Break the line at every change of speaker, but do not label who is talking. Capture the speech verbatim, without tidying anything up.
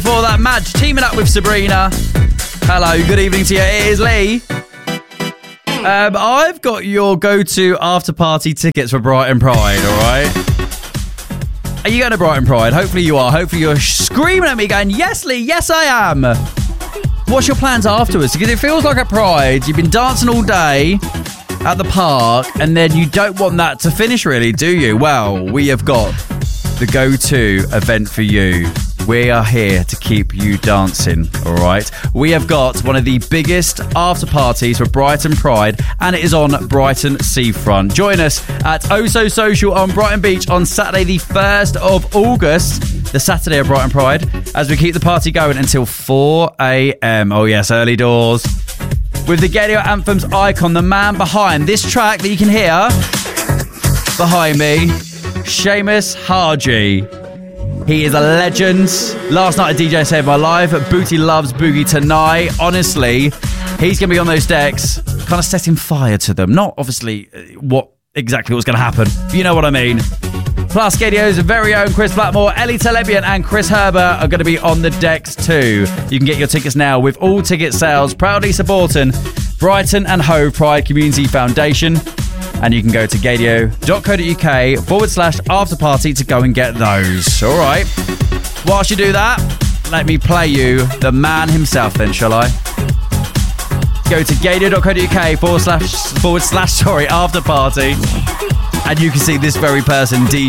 For that match, teaming up with Sabrina. Hello, good evening to you. It is Lee. Um, I've got your go-to after-party tickets for Brighton Pride, all right? Are you going to Brighton Pride? Hopefully you are. Hopefully you're screaming at me going, yes, Lee, yes, I am. What's your plans afterwards? Because it feels like at Pride, you've been dancing all day at the park, and then you don't want that to finish, really, do you? Well, we have got the go-to event for you. We are here to keep you dancing, all right? We have got one of the biggest after parties for Brighton Pride, and it is on Brighton Seafront. Join us at Oso Social on Brighton Beach on Saturday, the first of August, the Saturday of Brighton Pride, as we keep the party going until four a.m. Oh, yes, early doors. With the Gadio Anthems icon, the man behind this track that you can hear behind me, Seamus Haji. He is a legend. Last night a D J Saved My Life. Booty loves Boogie tonight. Honestly, he's going to be on those decks, kind of setting fire to them. Not obviously what exactly what's going to happen. You know what I mean. Plus, Gadio's very own Chris Blackmore, Ellie Telebian and Chris Herbert are going to be on the decks too. You can get your tickets now with all ticket sales proudly supporting Brighton and Hove Pride Community Foundation. And you can go to gadio.co.uk forward slash after party to go and get those. All right. Whilst you do that, let me play you the man himself then, shall I? Go to gadio.co.uk forward slash, forward slash, sorry, after party. And you can see this very person, D